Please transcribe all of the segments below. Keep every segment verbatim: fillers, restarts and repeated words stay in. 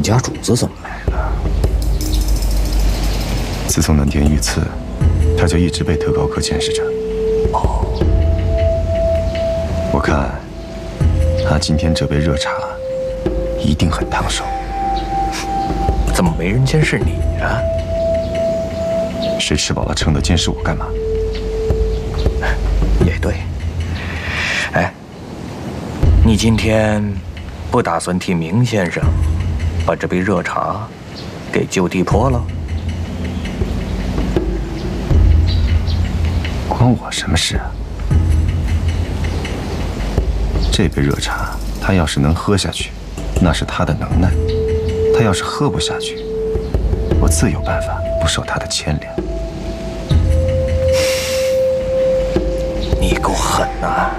家主子怎么来了？ 自从能田遇刺，他就一直被特高科监视着。 哦， 我看他今天这杯热茶一定很烫手。 怎么没人监视你啊？ 谁吃饱了撑的监视我干嘛？ 也对。哎，你今天不打算替明先生把这杯热茶给就地泼了？ 关我什么事啊？这杯热茶，他要是能喝下去，那是他的能耐；他要是喝不下去，我自有办法不受他的牵连。 你够狠呐！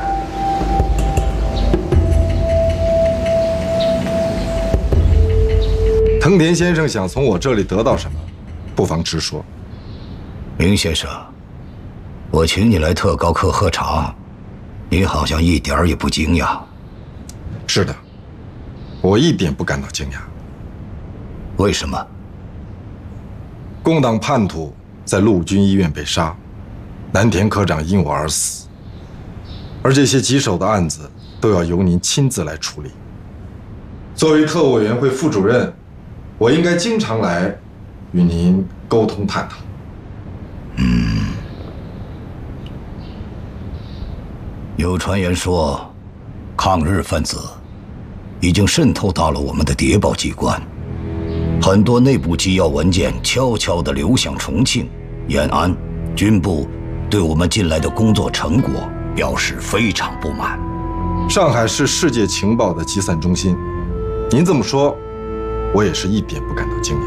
藤田先生想从我这里得到什么，不妨直说。 明先生，我请你来特高科喝茶，你好像一点儿也不惊讶。 是的，我一点不感到惊讶。 为什么？ 共党叛徒在陆军医院被杀，南田科长因我而死，而这些棘手的案子都要由您亲自来处理。作为特务委员会副主任，我应该经常来与您沟通探讨。 嗯，有传言说，抗日分子已经渗透到了我们的谍报机关，很多内部机要文件悄悄地流向重庆、延安，军部对我们近来的工作成果表示非常不满。 上海是世界情报的集散中心，您这么说，我也是一点不感到惊讶。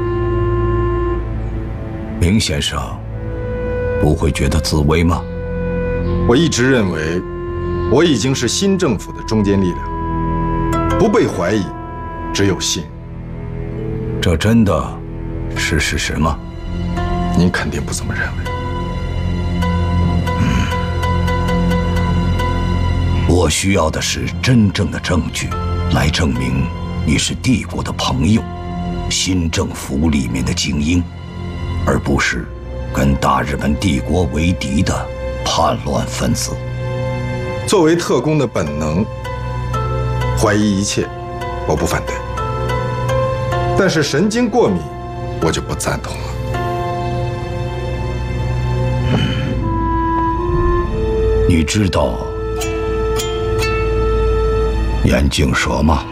明先生不会觉得自危吗？ 我一直认为，我已经是新政府的中坚力量，不被怀疑，只有信任。 这真的是事实吗？ 您肯定不这么认为。 嗯，我需要的是真正的证据，来证明你是帝国的朋友，新政府里面的精英，而不是跟大日本帝国为敌的叛乱分子。 作为特工的本能，怀疑一切，我不反对。但是神经过敏，我就不赞同了。 嗯，你知道眼镜蛇吗？